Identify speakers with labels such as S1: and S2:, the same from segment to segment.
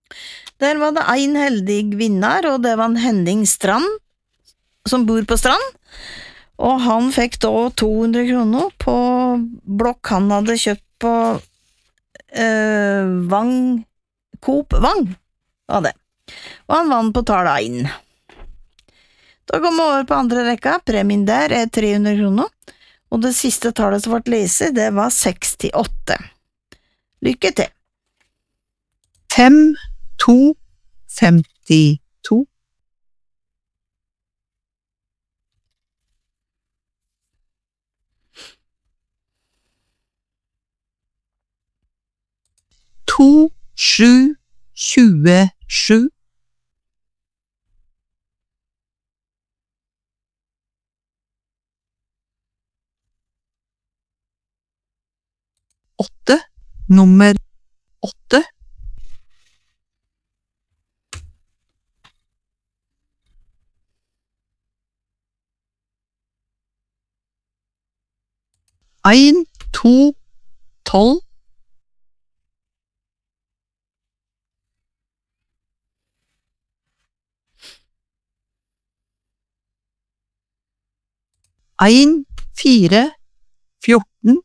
S1: Der var det en heldig vinner, og det var en Henning Strand, som bor på Strand, og han fikk da 200 kroner på blokk han hadde kjøpt på Vang, Coop Vang, var det. Og han vant på tala inn. Da kom vi over på andre rekka, premien der 300 kroner, og det siste tallet som ble lese, det var 68. Lykke til!
S2: 5, 2, 52. 2, 7, 27. 8, nummer 8. 1, 2, 12. 1, 4, 14.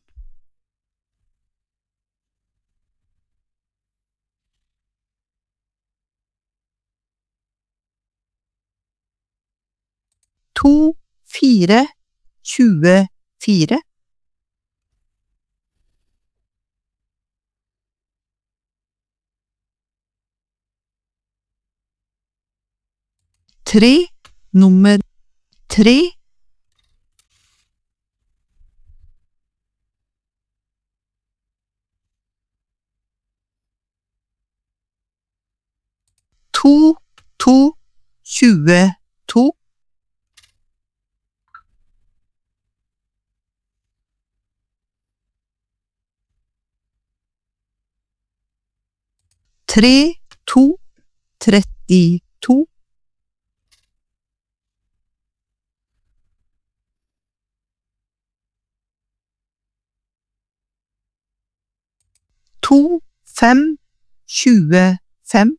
S2: 2, 4, 24. 3, nummer 3. 2, 2, 22. 3, 2, 32. 2, 5, 25.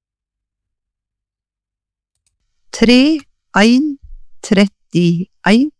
S2: 3, 1, 31.